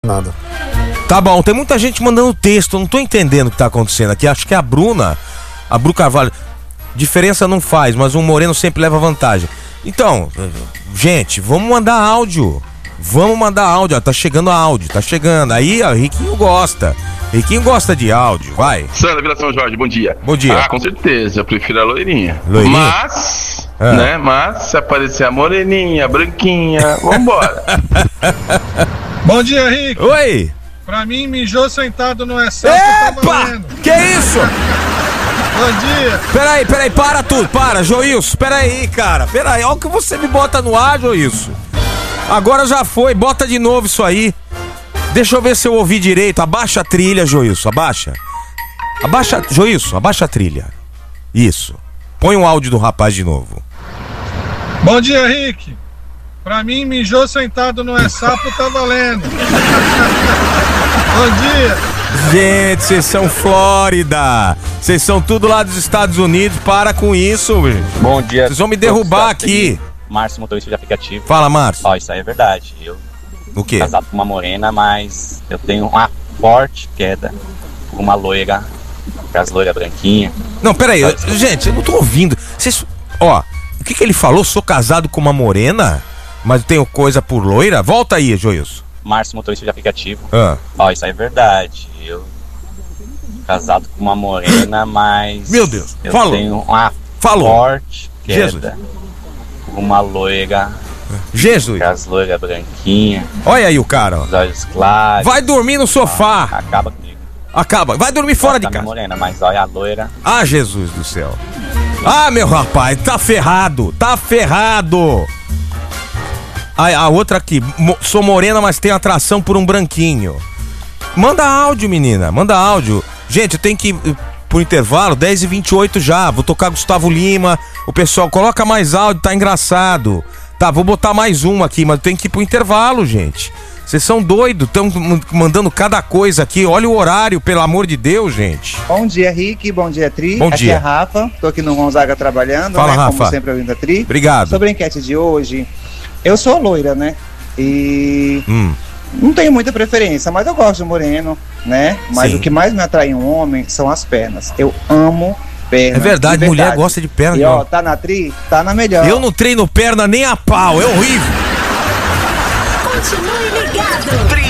Nada. Tá bom, tem muita gente mandando texto, eu não tô entendendo o que tá acontecendo aqui. Acho que a Bru Carvalho, diferença não faz, mas um moreno sempre leva vantagem. Então, gente, vamos mandar áudio. Tá chegando áudio, tá chegando. Aí, ó, Riquinho gosta de áudio, vai. Sandra, Vila São Jorge, bom dia. Bom dia. Ah, com certeza, eu prefiro a loirinha. Mas, se aparecer a moreninha, a branquinha, vambora. Bom dia, Rick. Oi. Pra mim, mijou sentado no excesso. Epa! Que isso? Bom dia. Peraí, para tudo, Joilson, peraí, cara. Olha o que você me bota no ar, Joilson. Agora já foi, bota de novo isso aí. Deixa eu ver se eu ouvi direito. Abaixa a trilha, Joilson, abaixa. Joilson, abaixa a trilha. Isso. Põe o áudio do rapaz de novo. Bom dia, Rick. Pra mim, mijou sentado no sapo, tá valendo. Bom dia. Gente, vocês são Flórida. Vocês são tudo lá dos Estados Unidos. Para com isso, gente. Bom dia. Vocês vão me derrubar aqui. Márcio, motorista de aplicativo. Fala, Márcio. Ó, isso aí é verdade. Eu o quê? Casado com uma morena, mas eu tenho uma forte queda por uma loira, as loiras branquinhas. Não, peraí, gente, eu não tô ouvindo. Vocês, ó, o que ele falou? Sou casado com uma morena, mas eu tenho coisa por loira? Volta aí, Joilson. Márcio, motorista de aplicativo. Ó, isso aí é verdade. Eu casado com uma morena, mas meu Deus, eu tenho uma forte queda. Jesus. Uma loira. Jesus. As loiras branquinhas. Olha aí o cara, ó. Os olhos claros. Vai dormir no sofá. Acaba comigo. Vai dormir fora de casa. Morena, mas olha a loira. Ah, Jesus do céu. Ah, meu rapaz, tá ferrado. A outra aqui, sou morena, mas tenho atração por um branquinho. Manda áudio, menina, manda áudio. Gente, eu tenho que ir pro intervalo, 10h28 já. Vou tocar Gustavo Lima. O pessoal, coloca mais áudio, tá engraçado. Tá, vou botar mais um aqui, mas tem que ir pro intervalo, gente. Vocês são doidos, estão mandando cada coisa aqui. Olha o horário, pelo amor de Deus, gente. Bom dia, Rick. Bom dia, Tri. Bom dia. Aqui é a Rafa. Tô aqui no Gonzaga trabalhando. Fala, Rafa. Como sempre, ouvindo a Tri. Obrigado. Sobre a enquete de hoje, eu sou loira, né? E não tenho muita preferência, mas eu gosto de moreno, né? Mas sim, o que mais me atrai em um homem são as pernas. Eu amo perna. É verdade, mulher gosta de perna. E ó, tá na Tri, tá na melhor. Eu não treino perna nem a pau, é horrível. Continue ligado.